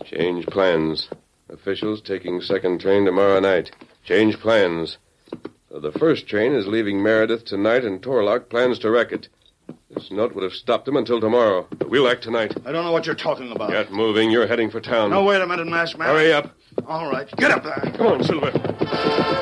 Change plans. Officials taking second train tomorrow night. Change plans. So the first train is leaving Meredith tonight, and Torlock plans to wreck it. This note would have stopped him until tomorrow. But we'll act tonight. I don't know what you're talking about. Get moving. You're heading for town. No, wait a minute, Masked Man. Hurry up. All right. Get up there. Come on, Silver.